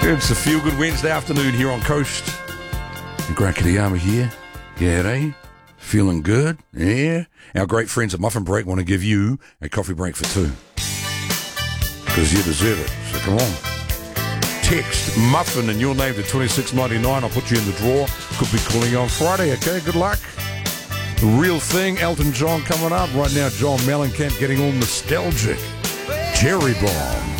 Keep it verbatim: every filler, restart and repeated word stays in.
It's a Feel Good Wednesday afternoon here on Coast. Grant Kitayama here. Yeah, eh? Feeling good? Yeah. Our great friends at Muffin Break want to give you a coffee break for two. Because you deserve it. So come on. Text Muffin and your name to twenty-six ninety-nine. I'll put you in the draw. Could be calling you on Friday, okay? Good luck. The Real Thing, Elton John coming up. Right now, John Mellencamp getting all nostalgic. Cherry Bomb.